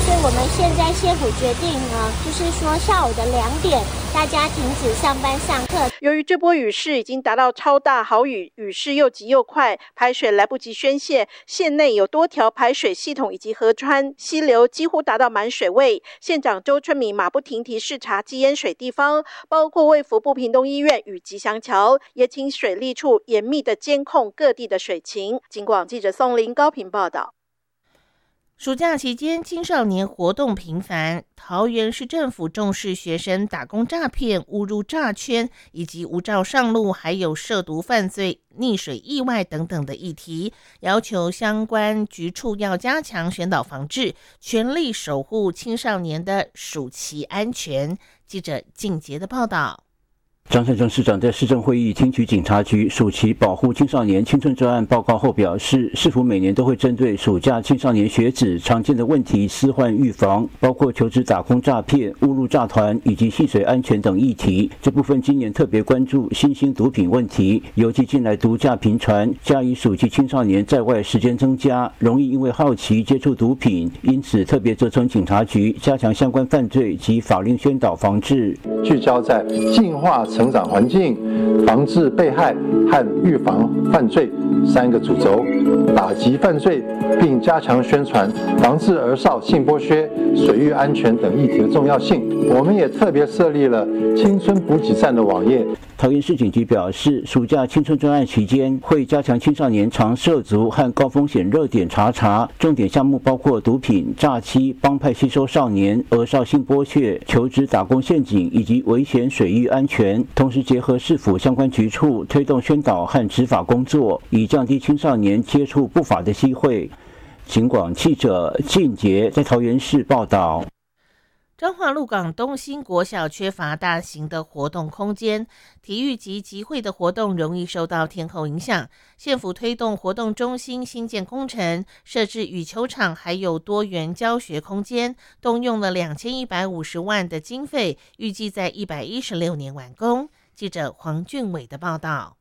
所以我们现在县府决定呢，就是说下午的2点，大家停止上班上课。 由于这波雨势已经达到超大豪雨，雨势又急又快，排水来不及宣泄，县内有多条排水系统以及河川溪流几乎达到满水位。县长周春米马不停蹄视察积淹水地方，包括卫福部屏东医院与吉祥桥，也请水利处严密的监控各地的水情。警广记者宋林高屏报道。 暑假期间，青少年活动频繁。桃园市政府重视学生打工诈骗、误入诈圈以及无照上路，还有涉毒犯罪、溺水意外等等的议题，要求相关局处要加强宣导防治，全力守护青少年的暑期安全。记者靳杰的报道。 张善政市长在市政会议听取警察局暑期保护青少年青春专案报告后表示，市府每年都会针对暑假青少年学子常见的问题施患预防，包括求职打工诈骗、误入诈团以及戏水安全等议题。这部分今年特别关注新兴毒品问题，尤其近来毒驾频传，加以暑期青少年在外时间增加，容易因为好奇接触毒品，因此特别责成警察局加强相关犯罪及法令宣导防治， 聚焦在净化成长环境、防治被害和预防犯罪3个主轴，打击犯罪，并加强宣传防治儿少性剥削、水域安全等议题的重要性。我们也特别设立了青春补给站的网页。 桃园市警局表示，暑假青春专案期间会加强青少年常涉足和高风险热点查，重点项目包括毒品、诈欺、帮派吸收少年、儿少性剥削、求职打工陷阱以及危险水域安全，同时结合市府相关局处推动宣导和执法工作，以降低青少年接触不法的机会。警广记者靳杰在桃园市报道。 彰化鹿港东兴国小缺乏大型的活动空间，体育及集会的活动容易受到天候影响。县府推动活动中心新建工程，设置羽球场，还有多元教学空间，动用了2150万的经费，预计在116年完工。记者黄俊伟的报道。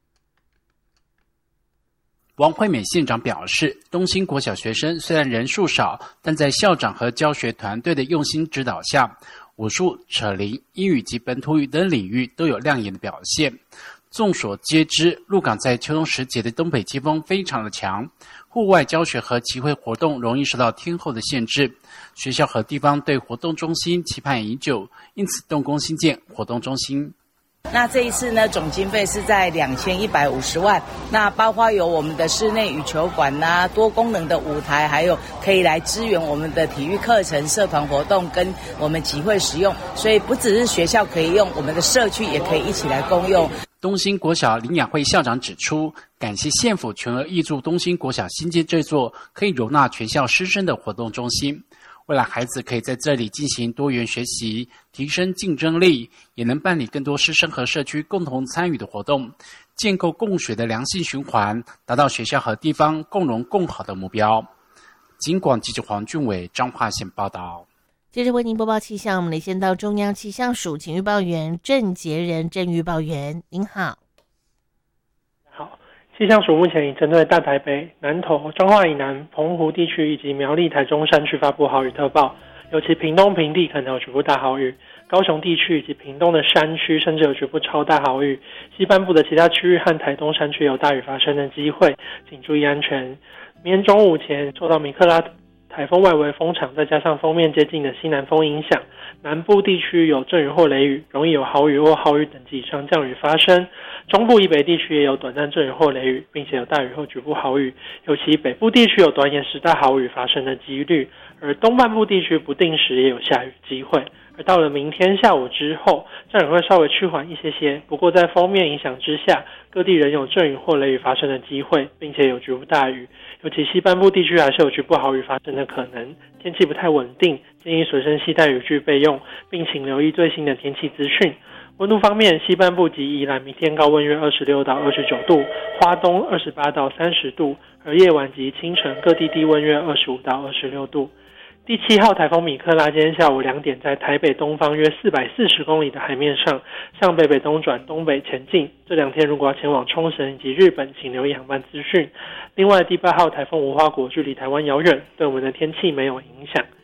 王惠美县长表示，东兴国小学生虽然人数少，但在校长和教学团队的用心指导下，武术、扯铃、英语及本土语等领域都有亮眼的表现。众所皆知，鹿港在秋冬时节的东北季风非常的强，户外教学和集会活动容易受到天候的限制。学校和地方对活动中心期盼已久，因此动工新建活动中心。 那这一次呢，总经费是在2150万，那包括有我们的室内羽球馆啊，多功能的舞台，还有可以来支援我们的体育课程、社团活动跟我们集会使用，所以不只是学校可以用，我们的社区也可以一起来共用。 东兴国小林雅慧校长指出，感谢县府全额挹注东兴国小新建这座可以容纳全校师生的活动中心，未来孩子可以在这里进行多元学习，提升竞争力，也能办理更多师生和社区共同参与的活动，建构共学的良性循环，达到学校和地方共荣共好的目标。警广记者黄俊伟彰化县报道。 接着为您播报气象，我们先到中央气象署请预报员郑杰仁郑预报员，您好。 好，气象署目前已针对大台北、南投、彰化以南、澎湖地区以及苗栗、台中山区发布豪雨特报，尤其屏东平地可能有局部大豪雨，高雄地区以及屏东的山区甚至有局部超大豪雨，西半部的其他区域和台东山区有大雨发生的机会，请注意安全。明天中午前受到米克拉台风外围风场再加上锋面接近的西南风影响，南部地区有阵雨或雷雨，容易有豪雨或豪雨等级以上降雨发生。中部以北地区也有短暂阵雨或雷雨，并且有大雨或局部豪雨，尤其北部地区有短延时大豪雨发生的几率，而东半部地区不定时也有下雨机会。而到了明天下午之后，降雨会稍微趋缓一些，不过在锋面影响之下，各地仍有阵雨或雷雨发生的机会，并且有局部大雨，尤其西半部地区还是有局部豪雨发生的可能。天气不太稳定，建议随身携带雨具备用，并请留意最新的天气资讯。温度方面，西半部及宜兰明天高温约26到29度，花东28到30度，而夜晚及清晨各地低温约25到26度。第7号台风米克拉今天下午2点在台北东方约440公里的海面上，向北北东转东北前进。这2天如果要前往冲绳以及日本，请留意航班资讯。另外，第8号台风无花果距离台湾遥远，对我们的天气没有影响。